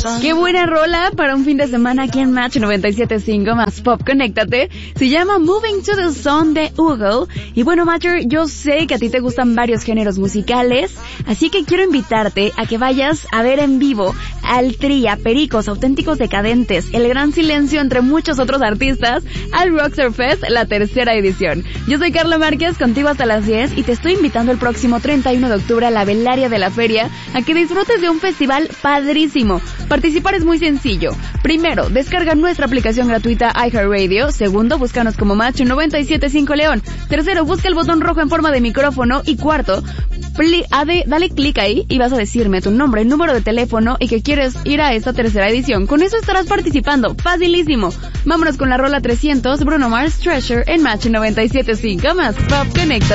Qué buena rola para un fin de semana aquí en Match 97.5 más Pop. Conéctate. Se llama Moving to the Sun de Hugo. Y bueno, Matcher, yo sé que a ti te gustan varios géneros musicales, así que quiero invitarte a que vayas a ver en vivo al Tri, a Pericos, Auténticos Decadentes, El Gran Silencio, entre muchos otros artistas, al Rockstar Fest, la 3ª edición. Yo soy Carla Márquez, contigo hasta las 10, y te estoy invitando el próximo 31 de octubre a la Velaria de la Feria a que disfrutes de un festival padrísimo. Participar es muy sencillo. Primero, descarga nuestra aplicación gratuita iHeartRadio. Segundo, búscanos como Match 97.5 León. Tercero, busca el botón rojo en forma de micrófono. Y cuarto, dale clic ahí y vas a decirme tu nombre, número de teléfono y que quieres ir a esta 3ª edición. Con eso estarás participando. Facilísimo. Vámonos con la rola 300, Bruno Mars, Treasure, en Match 97.5 más Pop. Conecta.